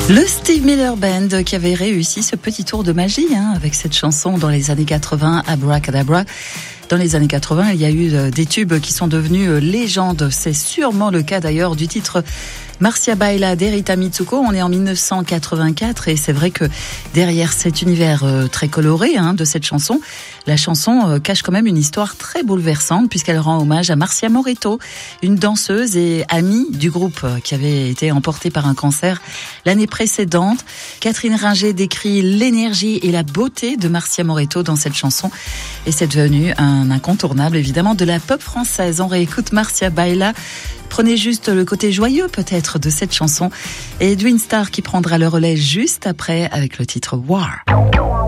Le Steve Miller Band qui avait réussi ce petit tour de magie avec cette chanson dans les années 80, Abracadabra. Dans les années 80, il y a eu des tubes qui sont devenus légendes. C'est sûrement le cas d'ailleurs du titre Marcia Baila d'Erita Mitsuko. On est en 1984 et c'est vrai que derrière cet univers très coloré de cette chanson, la chanson cache quand même une histoire très bouleversante puisqu'elle rend hommage à Marcia Moretto, une danseuse et amie du groupe qui avait été emportée par un cancer l'année précédente. Catherine Ringer décrit l'énergie et la beauté de Marcia Moretto dans cette chanson et c'est devenu un incontournable évidemment de la pop française. On réécoute Marcia Baila. Prenez juste le côté joyeux peut-être de cette chanson et Edwin Starr qui prendra le relais juste après avec le titre War.